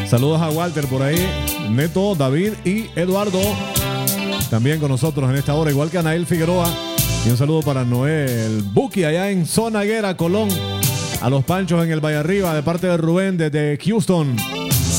Saludos a Walter por ahí, Neto, David y Eduardo. También con nosotros en esta hora, igual que Anael Figueroa. Y un saludo para Noel Buki allá en Zonaguera, Colón. A los Panchos en el Valle Arriba, de parte de Rubén desde Houston.